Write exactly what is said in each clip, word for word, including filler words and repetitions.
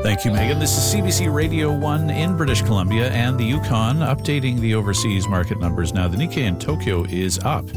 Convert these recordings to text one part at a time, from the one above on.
Thank you, Megan. This is C B C Radio one in British Columbia and the Yukon, updating the overseas market numbers now. The Nikkei in Tokyo is up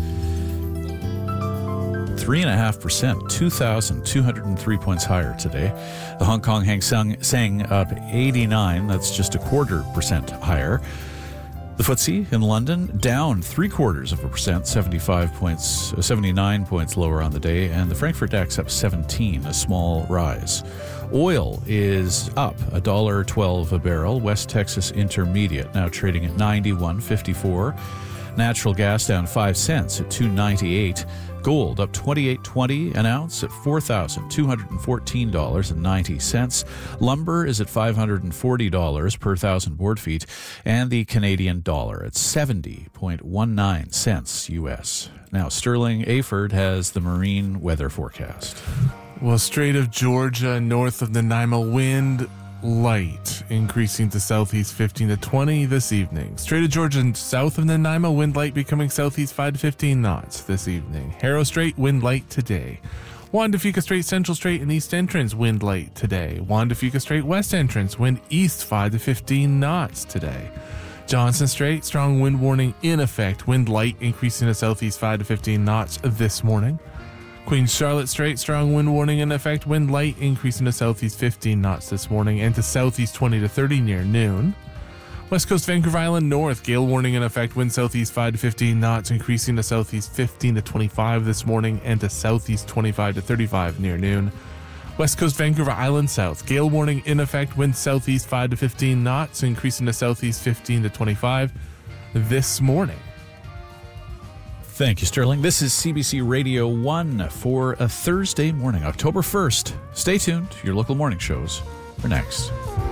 three point five percent, two thousand two hundred three points higher today. The Hong Kong Hang Seng up eighty-nine, that's just a quarter percent higher. The F T S E in London down three quarters of a percent, seventy-five points, seventy-nine points lower on the day, and the Frankfurt DAX up seventeen, a small rise. Oil is up one dollar twelve a barrel. West Texas Intermediate now trading at ninety-one fifty-four. Natural gas down five cents at two ninety-eight. Gold up twenty-eight twenty an ounce at four thousand two hundred fourteen dollars and ninety cents. Lumber is at five hundred forty dollars per thousand board feet, and the Canadian dollar at seventy point one nine cents U S. Now, Sterling Aford has the marine weather forecast. Well, Strait of Georgia, north of Nanaimo, wind light, increasing to southeast fifteen to twenty this evening. Strait of Georgia, south of Nanaimo, wind light becoming southeast five to fifteen knots this evening. Harrow Strait, wind light today. Juan de Fuca Strait, Central Strait and East Entrance, wind light today. Juan de Fuca Strait, West Entrance, wind east five to fifteen knots today. Johnson Strait, strong wind warning in effect, wind light increasing to southeast five to fifteen knots this morning. Queen Charlotte Strait, strong wind warning in effect, wind light increasing to southeast fifteen knots this morning and to southeast twenty to thirty near noon. West Coast Vancouver Island North, gale warning in effect, wind southeast five to fifteen knots, increasing to southeast fifteen to twenty-five this morning and to southeast twenty-five to thirty-five near noon. West Coast Vancouver Island South, gale warning in effect, wind southeast five to fifteen knots, increasing to southeast fifteen to twenty-five this morning. Thank you, Sterling. This is C B C Radio one for a Thursday morning, October first. Stay tuned. Your local morning shows are next.